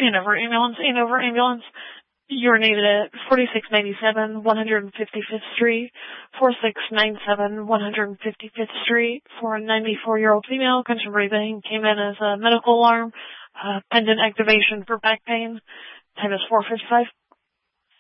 Hanover Ambulance, Hanover Ambulance. You're needed at 4697 155th Street, 4697 155th Street for a 94-year-old female. Constant breathing came in as a medical alarm. Pendant activation for back pain. Time is 4:55.